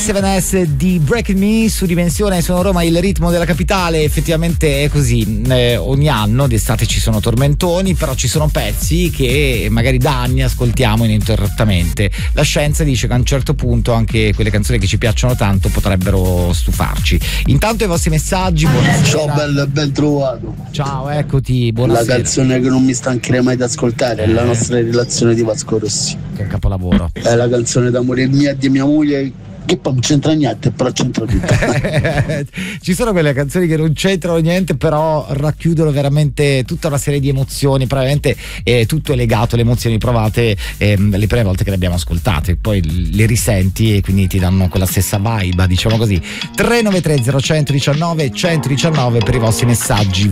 G7S di Breaking Me su Dimensione. Sono Roma, il ritmo della capitale. Effettivamente è così, ogni anno d'estate ci sono tormentoni, però ci sono pezzi che magari da anni ascoltiamo ininterrottamente. La scienza dice che a un certo punto anche quelle canzoni che ci piacciono tanto potrebbero stufarci. Intanto i vostri messaggi. Buonasera. Ciao, ben trovato. Ciao, eccoti, buonasera. La canzone che non mi stancherei mai di ascoltare è La nostra relazione di Vasco Rossi. Che è un capolavoro. È la canzone d'amore mia e di mia moglie, che poi non c'entra niente, però c'entra tutto. Ci sono quelle canzoni che non c'entrano niente, però racchiudono veramente tutta una serie di emozioni. Probabilmente tutto è legato alle emozioni provate le prime volte che le abbiamo ascoltate, poi le risenti e quindi ti danno quella stessa vibe, diciamo così. 393 0119 119 per i vostri messaggi